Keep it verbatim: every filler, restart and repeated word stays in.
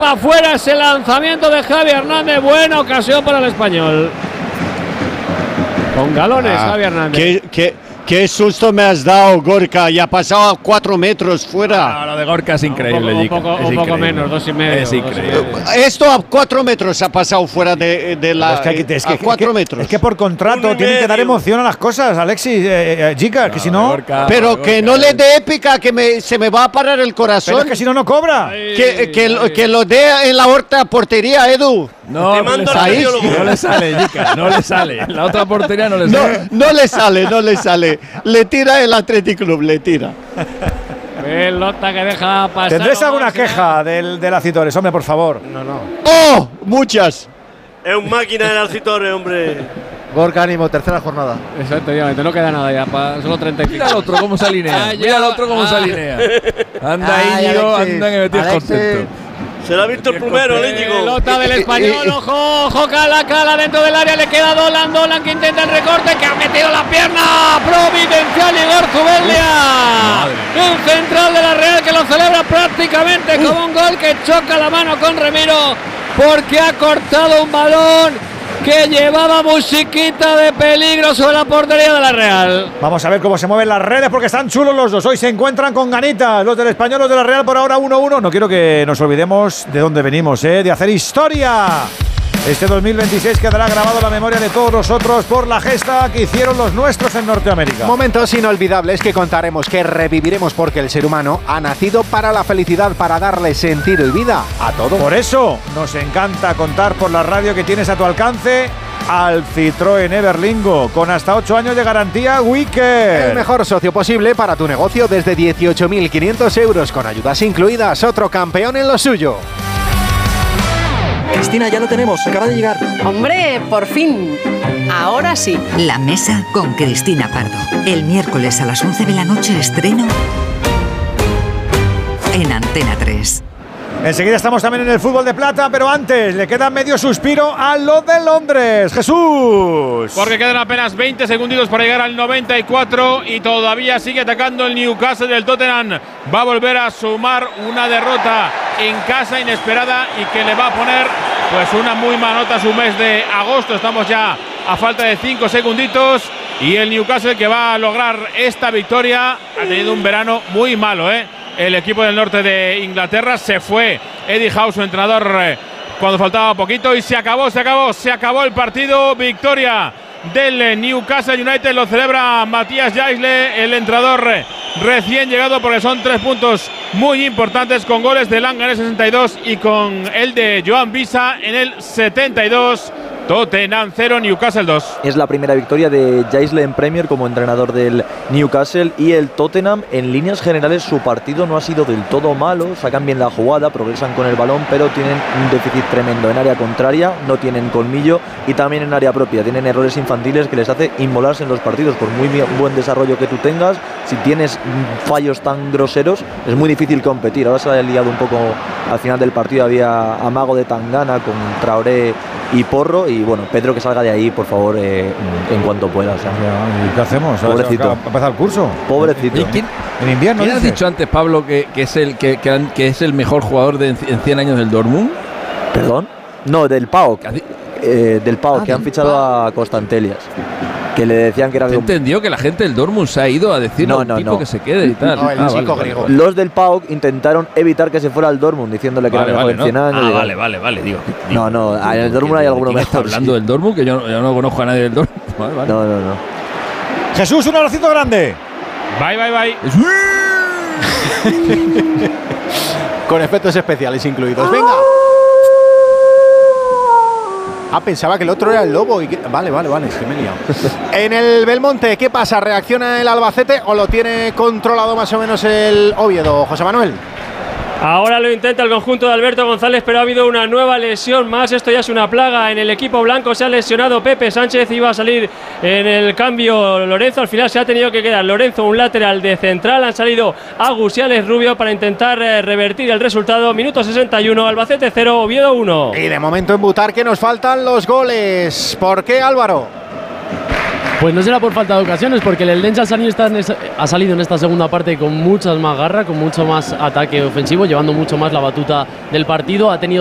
Afuera ese lanzamiento de Javi Hernández. Buena ocasión para el español. Con galones, ah, Javi Hernández. ¿Qué, qué, qué susto me has dado, Gorka? Ya ha pasado a cuatro metros fuera. Ah, lo de Gorka es increíble. Un poco, un poco, es un poco increíble. menos, dos y medio. Es increíble. Esto a cuatro metros ha pasado fuera de, de la. Es que, hay que, es que, a cuatro que, metros. Es que por contrato tienen que dar emoción a las cosas, Alexis, eh, eh, Jica, no, que si no. Gorka, pero Gorka, que no le dé épica, que me, se me va a parar el corazón. Pero es que si no, no cobra. Ay, que, que, ay. que lo dé en la horta portería, Edu. No, no le, sale, no le sale, Jica, no le sale. En la otra portería no le sale. No, no le sale, no le sale. Le tira el Athletic Club, le tira. Pelota que deja pasar. ¿Tendréis alguna queja del, del Acitores? Hombre, por favor. No, no. ¡Oh! Muchas. Es un máquina del Alcitores, hombre. Gorka, ánimo, tercera jornada. Exactamente, no queda nada ya, pa, solo treinta y cinco. Mira al otro cómo se alinea. Ah, Mira al otro cómo ah. se alinea. Anda, Ay, Íñigo, Alexis, anda que me tienes Alexis. contento. Se lo ha visto el primero, el Íñigo. Pelota del español, ojo, ojo, cala, cala dentro del área, le queda Dolan, Dolan que intenta el recorte, que ha metido la pierna providencial Igor Zubeldia. El central de la Real que lo celebra prácticamente como un gol que choca la mano con Remiro porque ha cortado un balón que llevaba musiquita de peligro sobre la portería de la Real. Vamos a ver cómo se mueven las redes porque están chulos los dos. Hoy se encuentran con ganitas. Los del Español, los de la Real por ahora uno uno. No quiero que nos olvidemos de dónde venimos, ¿eh? De hacer historia. Este dos mil veintiséis quedará grabado en la memoria de todos nosotros por la gesta que hicieron los nuestros en Norteamérica. Momentos inolvidables que contaremos, que reviviremos porque el ser humano ha nacido para la felicidad, para darle sentido y vida a todo. Por eso nos encanta contar por la radio que tienes a tu alcance al Citroën Everlingo, con hasta ocho años de garantía Wicked. El mejor socio posible para tu negocio desde dieciocho mil quinientos euros, con ayudas incluidas. Otro campeón en lo suyo. Cristina, ya lo tenemos, acaba de llegar. Hombre, por fin. Ahora sí. La mesa con Cristina Pardo. El miércoles a las once de la noche estreno en Antena tres. Enseguida estamos también en el fútbol de plata, pero antes le queda medio suspiro a lo de Londres. Jesús. Porque quedan apenas veinte segunditos para llegar al noventa y cuatro y todavía sigue atacando el Newcastle del Tottenham. Va a volver a sumar una derrota en casa inesperada y que le va a poner pues una muy manota a su mes de agosto. Estamos ya a falta de cinco segunditos y el Newcastle que va a lograr esta victoria ha tenido un verano muy malo, ¿eh? El equipo del norte de Inglaterra se fue. Eddie Howe, su entrenador, eh, cuando faltaba poquito y se acabó, se acabó, se acabó el partido. Victoria del Newcastle United, lo celebra Matías Jaisle, el entrenador eh, recién llegado, porque son tres puntos muy importantes con goles de Langa en el sesenta y dos y con el de Joan Visa en el setenta y dos. Tottenham cero, Newcastle dos. Es la primera victoria de Jaisle en Premier como entrenador del Newcastle, y el Tottenham en líneas generales su partido no ha sido del todo malo, sacan bien la jugada, progresan con el balón, pero tienen un déficit tremendo en área contraria, no tienen colmillo, y también en área propia, tienen errores infantiles que les hace inmolarse en los partidos. Por muy buen desarrollo que tú tengas, si tienes fallos tan groseros es muy difícil competir. Ahora se ha liado un poco al final del partido, había amago de Tangana con Traoré y Porro, y bueno, Pedro que salga de ahí, por favor, eh, en cuanto pueda. O sea, ¿y qué hacemos? Pobrecito. ¿Empezar el curso? Pobrecito. ¿Y quién, en invierno. ¿quién has dicho antes, Pablo, que, que, es el, que, que, que es el mejor jugador de, en cien años del Dortmund? ¿Perdón? No, del P A O K. Eh, del P A O K, ah, que han fichado Pau. a Constantelias. Que le decían que era algo... entendió que la gente del Dortmund se ha ido a decir no, al no, tipo no. que se quede y tal. No, el ah, chico vale, griego. Vale. Los del P A O K intentaron evitar que se fuera al Dortmund, diciéndole que vale, era mejor vale, en cien ¿no? años. Ah, digo, vale, vale, vale, digo. No, no, en el Dortmund hay alguno mejor. Está hablando sí. del Dortmund, que yo, yo no conozco a nadie del Dortmund. Vale, vale. No, no, no. Jesús, un abracito grande. Bye, bye, bye. Con efectos especiales incluidos. Venga. Ah, pensaba que el otro era el lobo. Y que... Vale, vale, vale, es que me he liado. En el Belmonte, ¿qué pasa? ¿Reacciona el Albacete o lo tiene controlado más o menos el Oviedo, José Manuel? Ahora lo intenta el conjunto de Alberto González, pero ha habido una nueva lesión más. Esto ya es una plaga en el equipo blanco. Se ha lesionado Pepe Sánchez, iba a salir en el cambio Lorenzo. Al final se ha tenido que quedar Lorenzo, un lateral de central. Han salido Agus y Alex Rubio para intentar eh, revertir el resultado. Minuto sesenta y uno, Albacete cero, Oviedo uno. Y de momento en Butarque nos faltan los goles. ¿Por qué, Álvaro? Pues no será por falta de ocasiones, porque el Eldense ha salido, está en esa, ha salido en esta segunda parte con muchas más garras, con mucho más ataque ofensivo, llevando mucho más la batuta del partido. Ha tenido